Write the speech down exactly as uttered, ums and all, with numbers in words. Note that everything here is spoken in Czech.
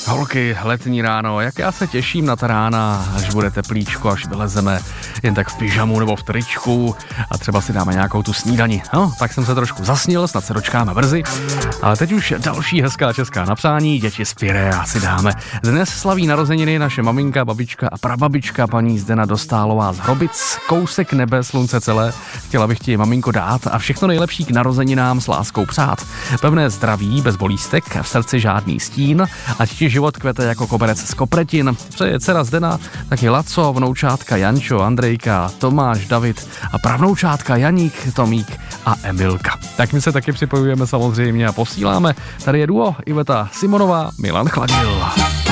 Holky, letní ráno, jak já se těším na ta rána, až bude teplíčko, až vylezeme jen tak v pyžamu nebo v tričku a třeba si dáme nějakou tu snídani. No, tak jsem se trošku zasnil, snad se dočkáme brzy. Ale teď už další hezká česká napsání, děti z Pirea si dáme. Dnes slaví narozeniny naše maminka, babička a prababička paní Zdena Dostálová z Hrobic. Kousek nebe, slunce celé, chtěla bych ti maminko dát a všechno nejlepší k narozeninám s láskou přát. Pevné zdraví, bez bolístek, v srdci žádný stín, ať ti život kvete jako koberec z kopretin. Přeje dcera Zdena, taky Laco, vnoučátka Jančo, Andrejka, Tomáš, David a pravnoučátka Janík, Tomík a Emilka. Tak my se taky připojujeme samozřejmě a posíláme. Tady je duo Iveta Simonová, Milan Chladil.